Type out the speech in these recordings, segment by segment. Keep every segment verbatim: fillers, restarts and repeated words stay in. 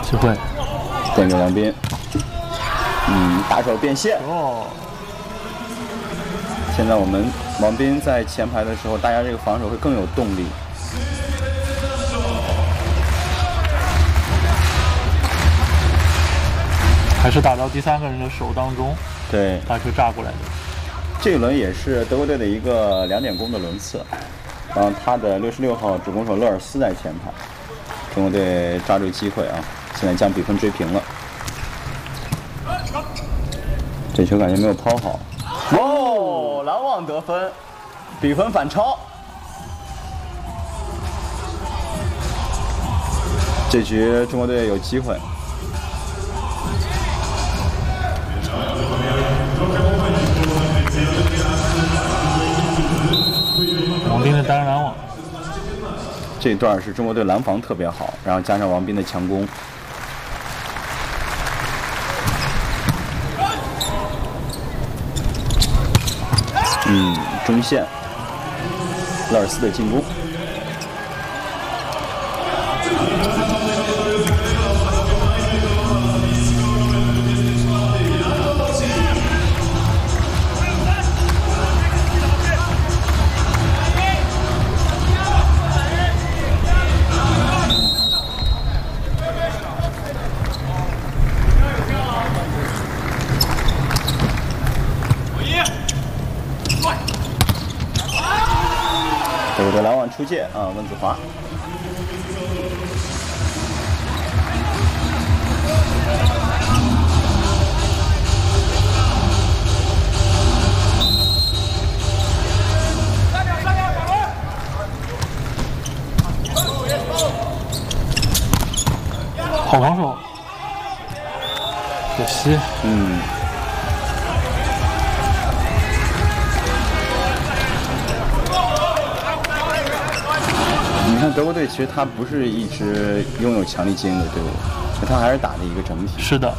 机会， 点给王斌。嗯，打手变线。 哦。 现在我们王斌在前排的时候，大家这个防守会更有动力。 还是打到第三个人的手当中， 对， 大球炸过来的。 这一轮也是德国队的一个两点攻的轮次，然后他的六十六号主攻手勒尔斯在前排，中国队抓住机会啊，现在将比分追平了。这球感觉没有抛好，哦，拦网得分，比分反超。这局中国队有机会。 王斌的单人拦网， 这一段是中国队拦防特别好，然后加上王斌的强攻。嗯，中线，勒尔斯的进攻。德国队拦网出界啊，温子华。 好防守，可惜。 嗯。你看德国队其实他不是一支拥有强力基因的队伍，他还是打的一个整体。 是的。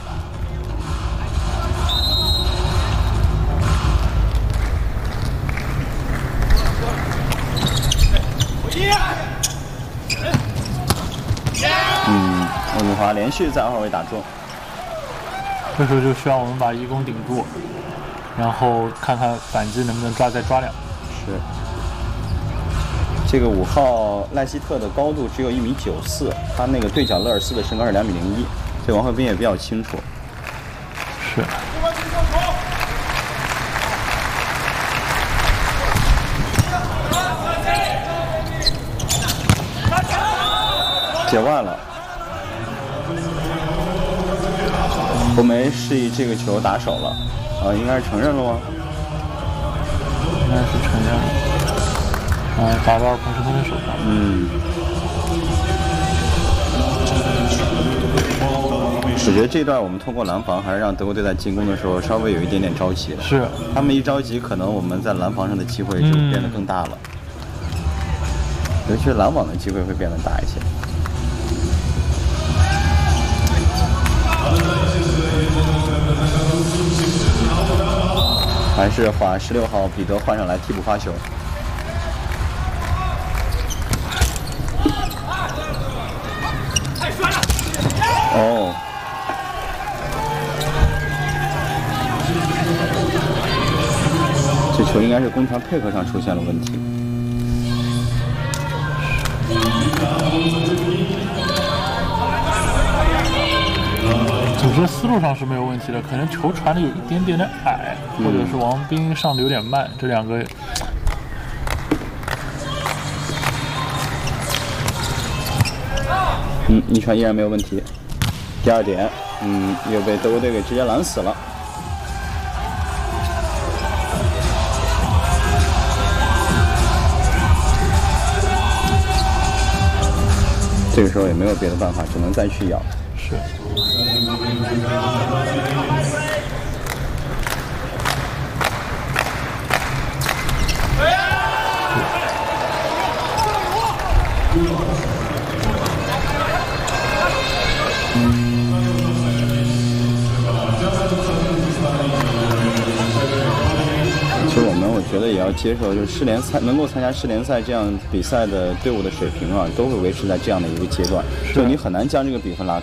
嗯，温子华连续在二位打中。 这时候就需要我们把一攻顶住，然后看看反击能不能抓再抓两。 是。这个五号赖希特的高度只有一米九四，他那个对角勒尔斯的身高是两米零一，这王鹤斌也比较清楚。 是。 解外了。红梅示意这个球打手了，啊，应该是承认了吗？ 应该是承认了。啊，打到彭世坤的手上。 嗯。我觉得这段我们通过拦防，还是让德国队在进攻的时候稍微有一点点着急了。 是。 他们一着急，可能我们在拦防上的机会就变得更大了。嗯、尤其是拦网的机会会变得大一些。还是把十六号彼得换上来替补发球。哦，这球应该是攻传配合上出现了问题。 组织思路上是没有问题的，可能球传的有一点点的矮，或者是王斌上的有点慢，这两个。 嗯，一传依然没有问题。第二点，嗯，又被德国队给直接拦死了。这个时候也没有别的办法，只能再去咬。 是。 其实我们我觉得也要接受，就是世联赛能够参加世联赛这样比赛的队伍的水平啊，都会维持在这样的一个阶段，就你很难将这个比分拉开。